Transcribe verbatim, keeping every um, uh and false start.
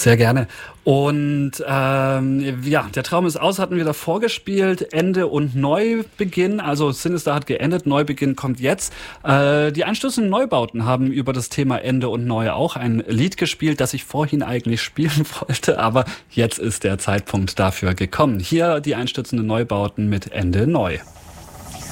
Sehr gerne. Und ähm, ja, der Traum ist aus, hatten wir davor gespielt. Ende und Neubeginn, also Sinister hat geendet, Neubeginn kommt jetzt. Äh, die einstürzenden Neubauten haben über das Thema Ende und Neu auch ein Lied gespielt, das ich vorhin eigentlich spielen wollte, aber jetzt ist der Zeitpunkt dafür gekommen. Hier die einstürzenden Neubauten mit Ende Neu.